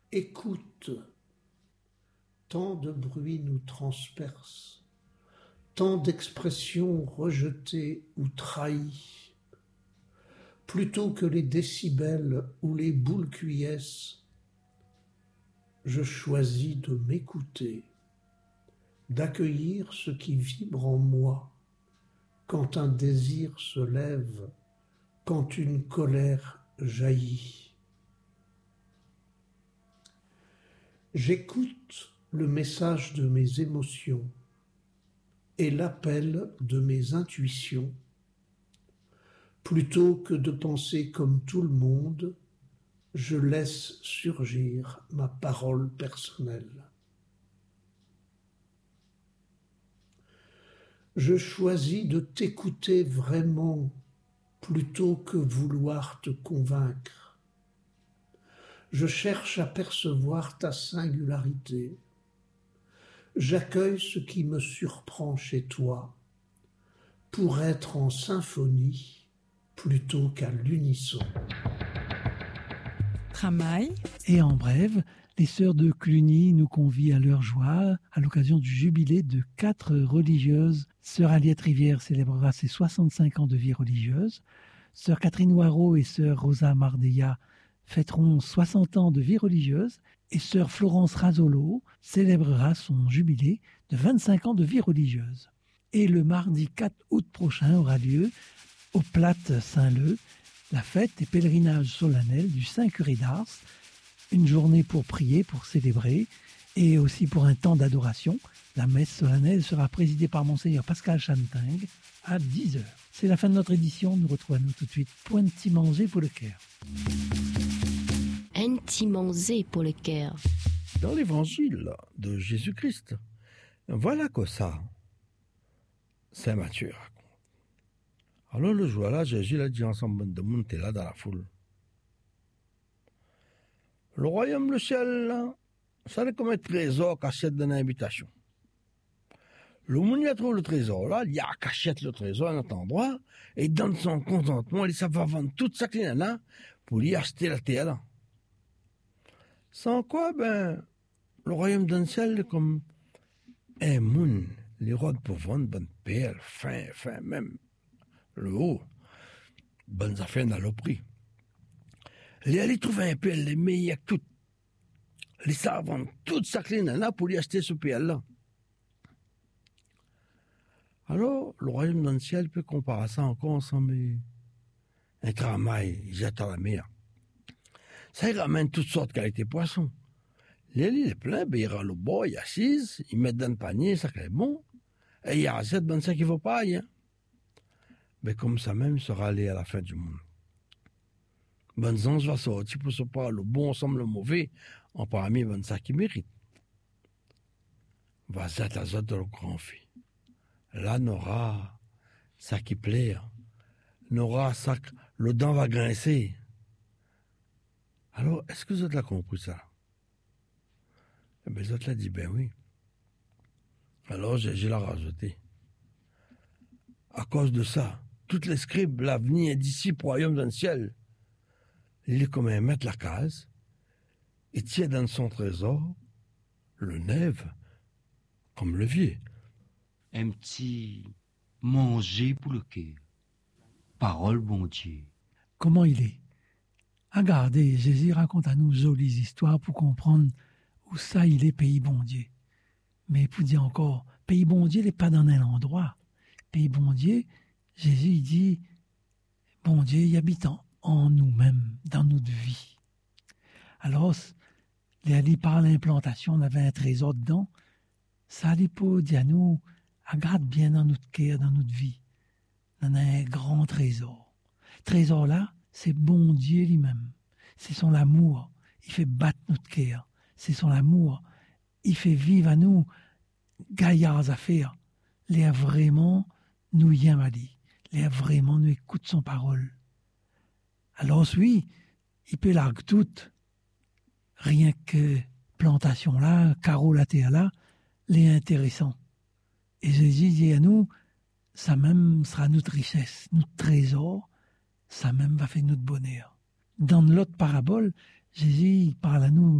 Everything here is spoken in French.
Écoute, tant de bruit nous transperce, tant d'expressions rejetées ou trahies. Plutôt que les décibels ou les boules cuillesses, je choisis de m'écouter, d'accueillir ce qui vibre en moi, quand un désir se lève, quand une colère jaillit. J'écoute le message de mes émotions et l'appel de mes intuitions. Plutôt que de penser comme tout le monde, je laisse surgir ma parole personnelle. Je choisis de t'écouter vraiment plutôt que vouloir te convaincre. Je cherche à percevoir ta singularité. J'accueille ce qui me surprend chez toi pour être en symphonie plutôt qu'à l'unisson. Tramail. Et en brève, les sœurs de Cluny nous convient à leur joie à l'occasion du jubilé de 4 religieuses. Sœur Aliette Rivière célébrera ses 65 ans de vie religieuse. Sœur Catherine Noirot et sœur Rosa Mardeya fêteront 60 ans de vie religieuse. Et sœur Florence Razolo célébrera son jubilé de 25 ans de vie religieuse. Et le mardi 4 août prochain aura lieu, au Plates Saint-Leu, la fête et pèlerinage solennel du Saint-Curé d'Ars, une journée pour prier, pour célébrer, et aussi pour un temps d'adoration. La messe solennelle sera présidée par Monseigneur Pascal Chanting à 10h. C'est la fin de notre édition, nous retrouvons tout de suite pour un petit manger pour le Caire. Un petit manger pour le Caire. Dans l'évangile de Jésus-Christ, voilà que ça, Saint Matthieu raconte. Alors le jour-là, Jésus a dit ensemble de monter là dans la foule. Le royaume, le ciel, là, ça est comme un trésor cachette dans l'invitation. Le monde y trouve le trésor là, il y a cachette le trésor à notre endroit, et dans son contentement, il va vendre toute sa clientèle là pour y acheter la terre là. Sans quoi, le royaume d'un ciel est comme un monde, les rois pour vendre bonnes perles, fin, même. Le haut, bonnes affaires dans le prix. Les aller trouver un PL, les meilleurs que tout. Les savants, toute sa clé là pour lui acheter ce PL-là. Alors, le royaume dans le ciel peut comparer ça encore ensemble. Un travail, il jette à la mer. Ça, il ramène toutes sortes de qualités poissons. Il est plein, il ira le bas, il assise, il met dans le panier, ça c'est bon. Et il y a assez de bonnes ça qui vaut pas, hein. Mais comme ça même sera allé à la fin du monde. Bonnes anges va sortir pour se parler le bon ensemble le mauvais, en parmi bonnes ça qui mérite. Va zat à zat de le grand fait. Là, n'aura ça qui plaît. N'aura ça que le dent va grincer. Alors, est-ce que vous avez compris ça? Eh bien, vous avez dit, ben oui. Alors, j'ai la rajouté. À cause de ça, toutes les scribes, l'avenir d'ici, royaume dans le ciel, il est comme un maître la case, et tient dans son trésor le nève comme levier. Un petit manger pour le cœur. Parole bon Dieu. Comment il est? Regardez, Jésus raconte à nous jolies histoires pour comprendre où ça il est pays bon Dieu. Mais pour dire encore, pays bon Dieu, il n'est pas dans un endroit. Pays bon Dieu, Jésus il dit, bon Dieu, il habite en nous-mêmes, dans notre vie. Alors, il par l'implantation, on avait un trésor dedans. Ça allait pour dire à nous, regarde bien dans notre cœur, dans notre vie. On a un grand trésor. Trésor là, c'est bon Dieu lui-même. C'est son amour. Il fait battre notre cœur. C'est son amour. Il fait vivre à nous gaillards affaires. Il a vraiment nous y a dit. Il a vraiment nous écoute son parole. Alors oui, il peut larguer tout. Rien que plantation là, carreau la terre là, les intéressant. Et Jésus dit à nous, ça même sera notre richesse, notre trésor, ça même va faire notre bonheur. Dans l'autre parabole, Jésus parle à nous